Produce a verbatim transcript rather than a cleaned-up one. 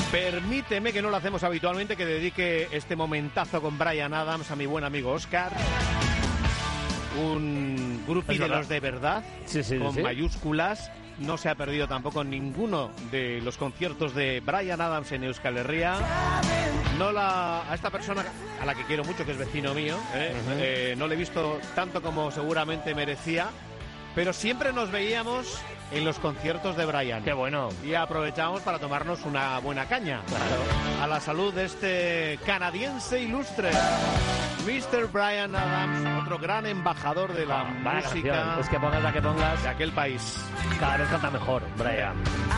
Permíteme, que no lo hacemos habitualmente, que dedique este momentazo con Bryan Adams a mi buen amigo Óscar. Un groupie de los de verdad, sí, sí, con sí. mayúsculas. No se ha perdido tampoco ninguno de los conciertos de Bryan Adams en Euskal Herria. No la, a esta persona, a la que quiero mucho, que es vecino mío, ¿eh? Uh-huh. eh, no le he visto tanto como seguramente merecía, pero siempre nos veíamos en los conciertos de Bryan. ¡Qué bueno! Y aprovechamos para tomarnos una buena caña. Claro. A la salud de este canadiense ilustre, mister Bryan Adams, otro gran embajador de la oh, música. Es que pongas la que pongas, de aquel país. Cada vez canta mejor, Bryan.